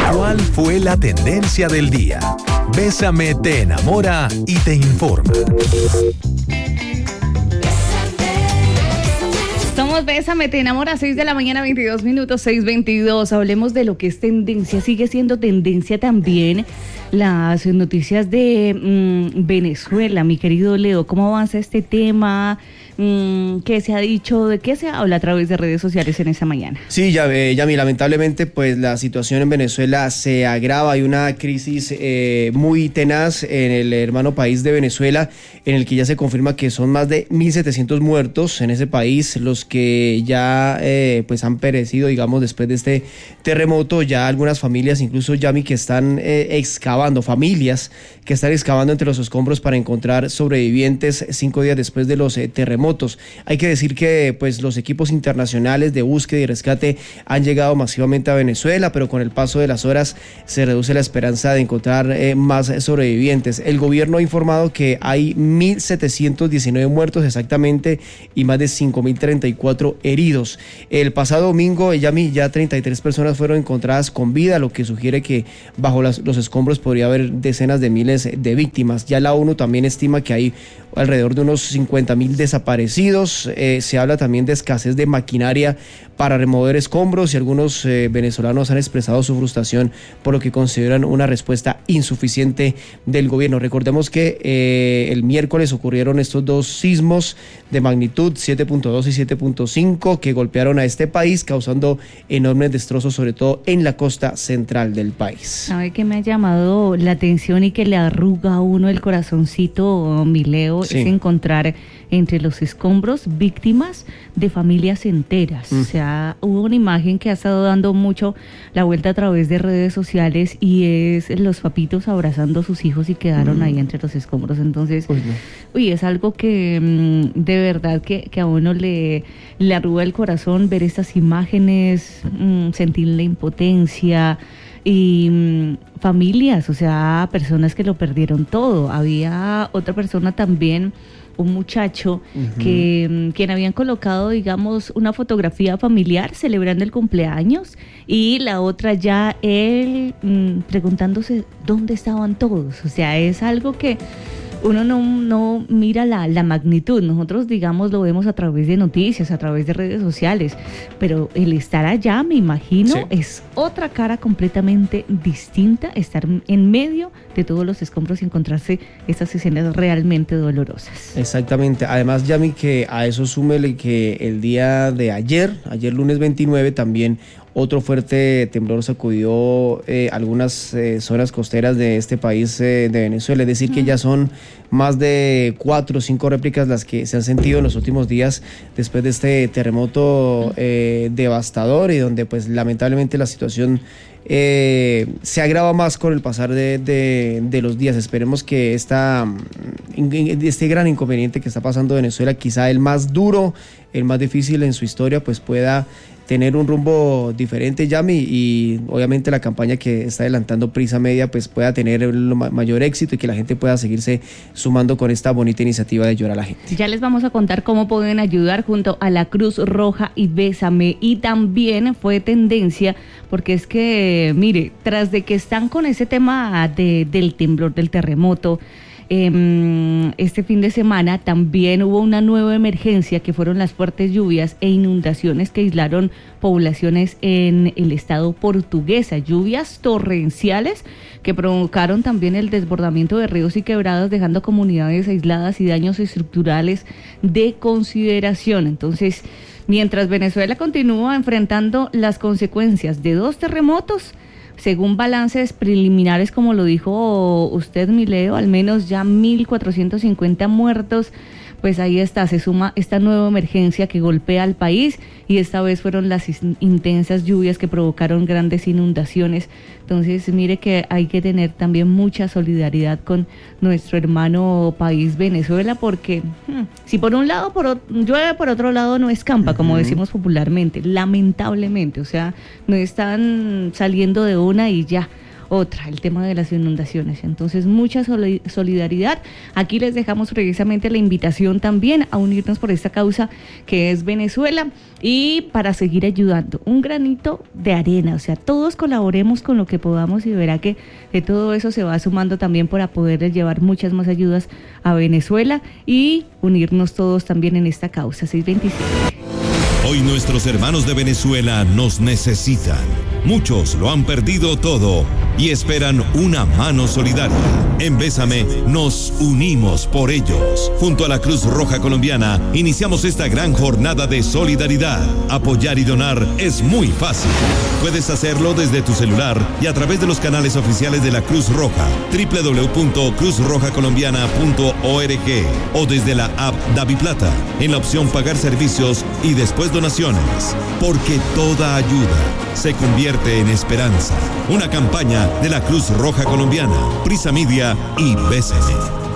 ¿Cuál fue la tendencia del día? Bésame te enamora y te informa. Somos Bésame te enamora, 6 de la mañana, 22 minutos, 6:22. Hablemos de lo que es tendencia. Sigue siendo tendencia también las noticias de Venezuela. Mi querido Leo, ¿cómo avanza este tema? ¿Qué se ha dicho? ¿De qué se habla a través de redes sociales en esta mañana? Sí, Yami, lamentablemente pues la situación en Venezuela se agrava. Hay una crisis muy tenaz en el hermano país de Venezuela, en el que ya se confirma que son más de 1.700 muertos en ese país, los que ya pues han perecido, digamos, después de este terremoto. Ya algunas familias, incluso Yami, que están familias que están excavando entre los escombros para encontrar sobrevivientes 5 días después de los terremotos. Hay que decir que pues los equipos internacionales de búsqueda y rescate han llegado masivamente a Venezuela, pero con el paso de las horas se reduce la esperanza de encontrar más sobrevivientes. El gobierno ha informado que hay 1.719 muertos exactamente y más de 5.034 heridos. El pasado domingo, Yami, ya 33 personas fueron encontradas con vida, lo que sugiere que bajo los escombros podría haber decenas de miles de víctimas. Ya la ONU también estima que hay alrededor de unos 50.000 desaparecidos. Se habla también de escasez de maquinaria para remover escombros y algunos venezolanos han expresado su frustración por lo que consideran una respuesta insuficiente del gobierno. Recordemos que el miércoles ocurrieron estos dos sismos de magnitud 7.2 y 7.5 que golpearon a este país, causando enormes destrozos, sobre todo en la costa central del país. ¿Sabe qué me ha llamado la atención y que le arruga a uno el corazoncito, mi Leo? Sí. Es encontrar entre los escombros víctimas de familias enteras. O sea, hubo una imagen que ha estado dando mucho la vuelta a través de redes sociales y es los papitos abrazando a sus hijos y quedaron ahí entre los escombros. Entonces, es algo que de verdad que a uno le arruga el corazón ver estas imágenes, sentir la impotencia y familias, o sea, personas que lo perdieron todo. Había otra persona también, un muchacho quien habían colocado, digamos, una fotografía familiar celebrando el cumpleaños y la otra ya él preguntándose dónde estaban todos. O sea, es algo que uno no mira la magnitud. Nosotros, digamos, lo vemos a través de noticias, a través de redes sociales, pero el estar allá, me imagino, sí, es otra cara completamente distinta, estar en medio de todos los escombros y encontrarse estas escenas realmente dolorosas. Exactamente. Además, Yami, que a eso súmele que el día de ayer lunes 29, también otro fuerte temblor sacudió algunas zonas costeras de este país de Venezuela. Es decir, que ya son más de 4 o 5 réplicas las que se han sentido en los últimos días después de este terremoto devastador, y donde pues lamentablemente la situación se agrava más con el pasar de los días. Esperemos que este gran inconveniente que está pasando Venezuela, quizá el más duro, el más difícil en su historia, pues pueda tener un rumbo diferente, Yami, y obviamente la campaña que está adelantando Prisa Media pues pueda tener el mayor éxito y que la gente pueda seguirse sumando con esta bonita iniciativa de ayudar a la gente. Ya les vamos a contar cómo pueden ayudar junto a la Cruz Roja y Bésame. Y también fue tendencia porque es que, mire, tras de que están con ese tema del temblor, del terremoto, este fin de semana también hubo una nueva emergencia que fueron las fuertes lluvias e inundaciones que aislaron poblaciones en el estado Portuguesa, lluvias torrenciales que provocaron también el desbordamiento de ríos y quebradas, dejando comunidades aisladas y daños estructurales de consideración. Entonces, mientras Venezuela continúa enfrentando las consecuencias de 2 terremotos, según balances preliminares, como lo dijo usted, mi Leo, al menos ya 1.450 muertos. Pues ahí está, se suma esta nueva emergencia que golpea al país y esta vez fueron las intensas lluvias que provocaron grandes inundaciones. Entonces, mire que hay que tener también mucha solidaridad con nuestro hermano país Venezuela, porque si por un lado llueve, por otro lado no escampa, como decimos popularmente, lamentablemente. O sea, no están saliendo de una y ya. otra, el tema de las inundaciones. Entonces, mucha solidaridad. Aquí les dejamos precisamente la invitación también a unirnos por esta causa que es Venezuela y para seguir ayudando. Un granito de arena, o sea, todos colaboremos con lo que podamos y verá que de todo eso se va sumando también para poder llevar muchas más ayudas a Venezuela y unirnos todos también en esta causa. 627. Hoy nuestros hermanos de Venezuela nos necesitan. Muchos lo han perdido todo y esperan una mano solidaria. En Bésame nos unimos por ellos. Junto a la Cruz Roja Colombiana iniciamos esta gran jornada de solidaridad. Apoyar y donar es muy fácil. Puedes hacerlo desde tu celular y a través de los canales oficiales de la Cruz Roja, www.cruzrojacolombiana.org o desde la app DaviPlata, en la opción Pagar servicios y después donaciones. Porque toda ayuda se convierte en esperanza. Una campaña de la Cruz Roja Colombiana, Prisa Media y Bésame.